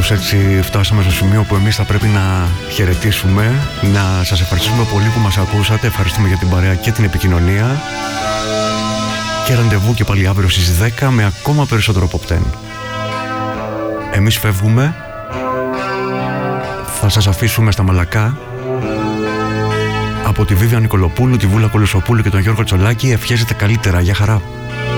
Κάπως έτσι φτάσαμε στο σημείο που εμείς θα πρέπει να χαιρετήσουμε, να σας ευχαριστούμε πολύ που μας ακούσατε, ευχαριστούμε για την παρέα και την επικοινωνία και ραντεβού και πάλι αύριο στις 10 με ακόμα περισσότερο Pop 10. Εμείς φεύγουμε, θα σας αφήσουμε στα μαλακά από τη Βίβια Νικολοπούλου, τη Βούλα Κολοσοπούλου και τον Γιώργο Τσολάκη. Ευχέζετε καλύτερα, για χαρά.